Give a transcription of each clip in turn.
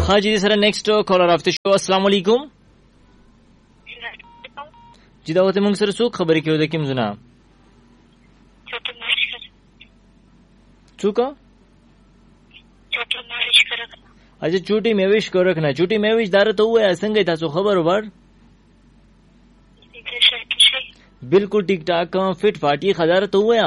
خاجي سره نیکسټ کالر اف د شو. السلام علیکم. جی دا وته موږ سره څوک خبرې کوي د کوم زنا څوک اجه چوټي میويش کرک نه چوټي میويش دار ته وای څنګه تاسو خبر ور بالکل ټیک ټاک فټ فاټي خدار ته وای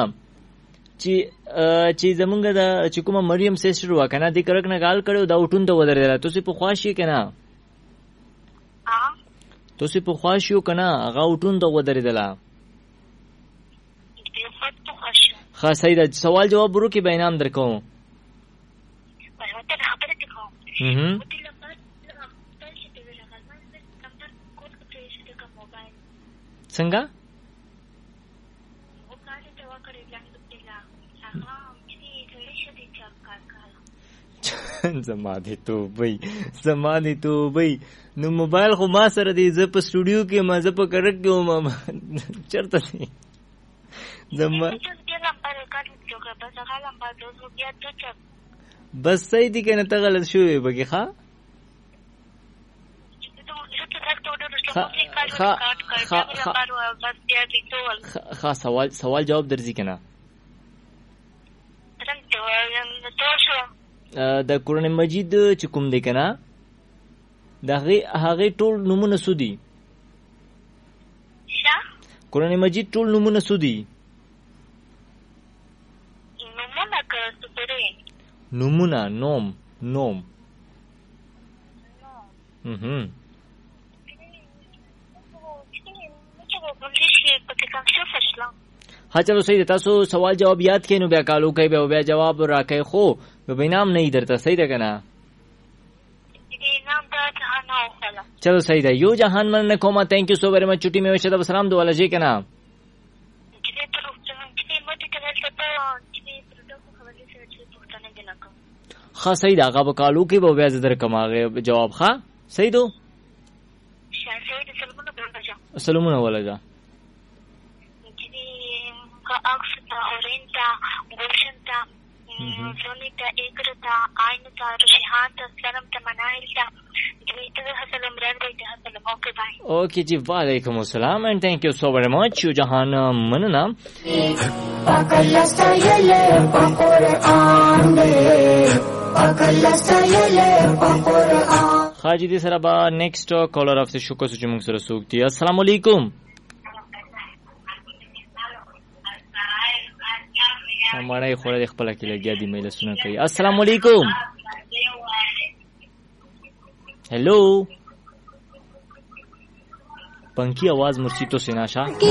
چې زمونږ د چې کومه مریم سیسټر وکنه د کرک نه ګال کړو دا وټون ته ودرېدل تاسو په خواشي کنه تاسو په خواشیو کنه هغه وټون ته ودرېدل خاص صحیح سوال جواب ورو کې بینام درکوم څنګه زما دي توبې نو موبایل خو ما سره دی زه په سټوډیو کې ما زه په کرک کې وم چرته دی زما بس صحیح دی کنه ته غلط شوې بګي ښا سوال جواب درځي کنه د قرآن مجید چې کوم دی کنه دا هغه ټول نمونه سودی قرآن مجید ټول نمونه سودی نمونه نوم ها چلو صحیح ده تاسو سوال جواب یاد کړئ نو بیا کالو کوي بیا جواب راکړئ خو به نام نه درته صحیح ده کنه چلو صحیح ده یو جهان من نه کومه تھینک یو سو ویری مچ چټي مې وشه د سلام دوله جی کنه ها صحیح ده هغه کالو کې به بیا زدر کماغه جواب ها صحیح دو سلامونه ولګه اکستا اورینتا گلشنتا زونیتا ایکرتا آینتا رشیحانتا سلامتا مناہلتا جویتا حسلم رنگیتا حسلم اوکے بائی اوکے جی وعلیکم السلام and thank you so very much یو جہان مننا خاجی دی سره با نیکسٹ کالر اف د شکو چې موږ سره سوکتی. السلام علیکم. مړای خوره خپل کې لګیا دی مې لسونه کوي. السلام علیکم. हेलो पंखी आवाज मुर्सी तो सिनाशा